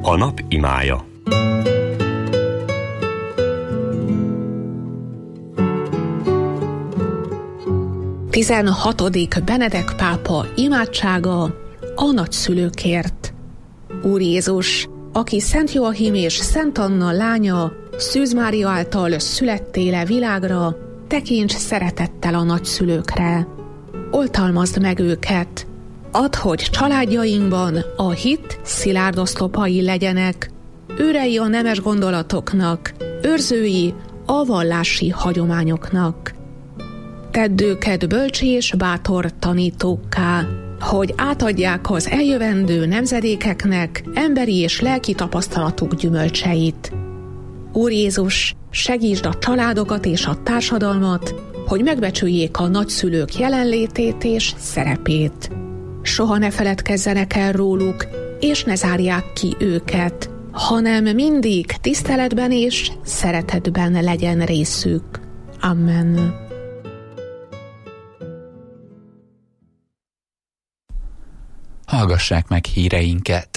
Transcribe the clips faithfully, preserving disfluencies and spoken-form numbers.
A nap imája. tizenhatodik Benedek pápa imádsága a nagyszülőkért. Úr Jézus, aki Szent Joachim és Szent Anna lánya, Szűz Mária által születtél e világra, tekints szeretettel a nagyszülőkre. Oltalmazd meg őket, add, hogy családjainkban a hit szilárd oszlopai legyenek, őrei a nemes gondolatoknak, őrzői a vallási hagyományoknak. Tedd őket bölcsi és bátor tanítókká, hogy átadják az eljövendő nemzedékeknek emberi és lelki tapasztalatuk gyümölcseit. Úr Jézus, segítsd a családokat és a társadalmat, hogy megbecsüljék a nagyszülők jelenlétét és szerepét. Soha ne feledkezzenek el róluk, és ne zárják ki őket, hanem mindig tiszteletben és szeretetben legyen részük. Amen. Hallgassák meg híreinket!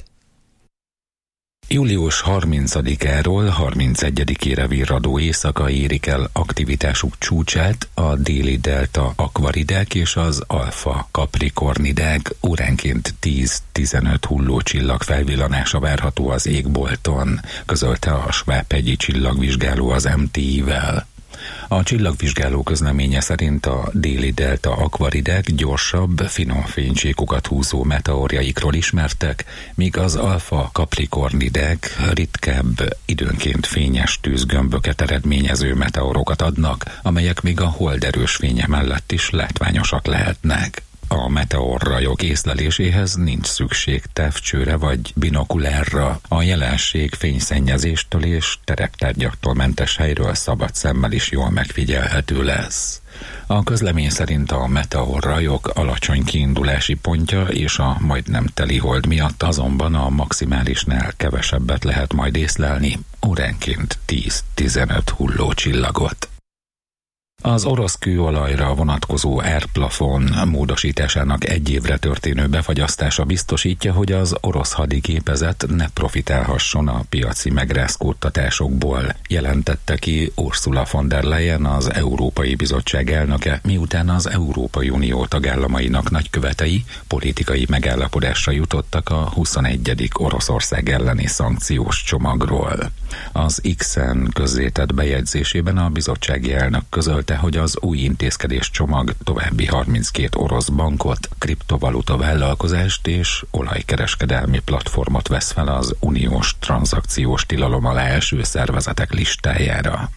július harmincadikáról harmincegyedikére virradó éjszaka érik el aktivitásuk csúcsát a déli delta akvaridák és az alfa kaprikornidák, óránként tíz-tizenöt hullócsillag felvillanása várható az égbolton, közölte a Svábhegyi csillagvizsgáló az em té i-vel. A csillagvizsgáló közleménye szerint a déli delta akvaridák gyorsabb, finom fénycsíkokat húzó meteorjaikról ismertek, míg az alfa kaprikornidák ritkább, időnként fényes tűzgömböket eredményező meteorokat adnak, amelyek még a hold erős fénye mellett is látványosak lehetnek. A meteorrajok észleléséhez nincs szükség távcsőre vagy binokulárra, a jelenség fényszennyezéstől és tereptárgyaktól mentes helyről szabad szemmel is jól megfigyelhető lesz. A közlemény szerint a meteorrajok alacsony kiindulási pontja és a majdnem teli hold miatt azonban a maximálisnál kevesebbet lehet majd észlelni, óránként tíz-tizenöt hullócsillagot. Az orosz kőolajra vonatkozó árplafon módosításának egy évre történő befagyasztása biztosítja, hogy az orosz hadigépezet ne profitálhasson a piaci megrázkódtatásokból, jelentette ki Ursula von der Leyen, az Európai Bizottság elnöke, miután az Európai Unió tagállamainak nagykövetei politikai megállapodásra jutottak a huszonegyedik Oroszország elleni szankciós csomagról. Az X-en közzétett bejegyzésében a bizottsági elnök közölte, hogy az új intézkedés csomag további harminckét orosz bankot, kriptovaluta vállalkozást és olajkereskedelmi platformot vesz fel az uniós tranzakciós tilalom alá eső szervezetek listájára.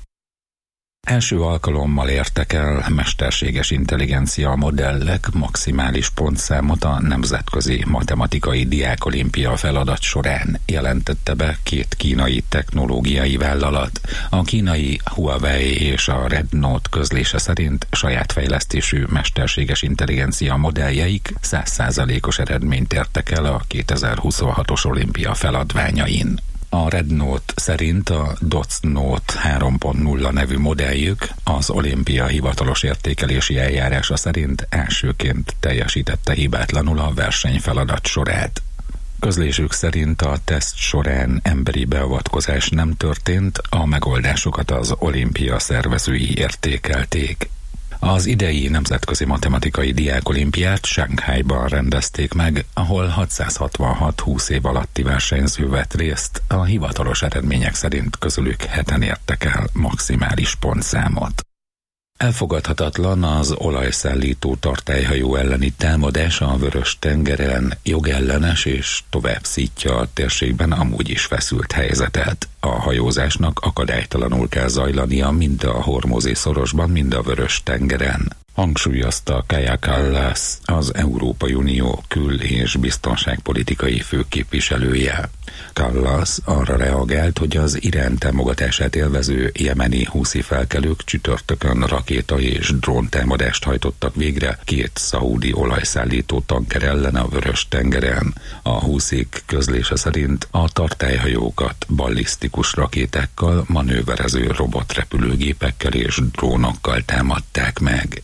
Első alkalommal értek el mesterséges intelligencia modellek maximális pontszámot a Nemzetközi Matematikai Diákolimpia feladat során, jelentette be két kínai technológiai vállalat. A kínai Huawei és a Rednote közlése szerint saját fejlesztésű mesterséges intelligencia modelljeik száz százalékos eredményt értek el a kétezer-huszonhatos olimpia feladványain. A Rednote szerint a DOTS-Note három pont nulla nevű modelljük az olimpia hivatalos értékelési eljárása szerint elsőként teljesítette hibátlanul a versenyfeladat sorát. Közlésük szerint a teszt során emberi beavatkozás nem történt, a megoldásokat az olimpia szervezői értékelték. Az idei Nemzetközi Matematikai Diákolimpiát Shanghaiban rendezték meg, ahol hatszázhatvanhat húsz év alatti versenyző vett részt, a hivatalos eredmények szerint közülük heten értek el maximális pontszámot. Elfogadhatatlan az olajszállító tartályhajó elleni támadás a Vörös-tengeren, jogellenes és tovább szítja a térségben amúgy is feszült helyzetet. A hajózásnak akadálytalanul kell zajlania mind a Hormuzi szorosban, mind a Vörös-tengeren, hangsúlyozta Kaja Kallas, az Európai Unió kül- és biztonságpolitikai főképviselője. Kallas arra reagált, hogy az Irán támogatását élvező jemeni húszi felkelők csütörtökön rakéta és dróntámadást hajtottak végre két szaúdi olajszállító tanker ellen a Vörös-tengeren. A húszik közlése szerint a tartályhajókat ballisztikus rakétákkal, manőverező robotrepülőgépekkel és drónokkal támadták meg.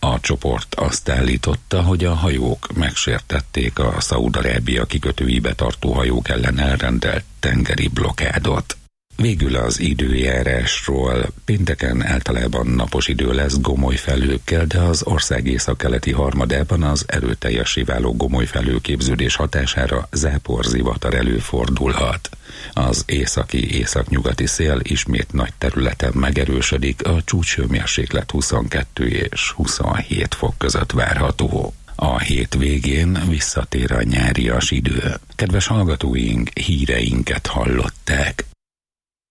A csoport azt állította, hogy a hajók megsértették a Szaúd-Arábia kikötőibe tartó hajók ellen elrendelt tengeri blokádot. Végül az időjárásról: pénteken általában napos idő lesz gomoly felhőkkel, de az ország északkeleti harmadában az erőteljessé váló gomoly felhőképződés hatására záporzivatar előfordulhat. Az északi északnyugati szél ismét nagy területen megerősödik, a csúcshőmérséklet huszonkettő és huszonhét fok között várható. A hét végén visszatér a nyárias idő. Kedves hallgatóink, híreinket hallották.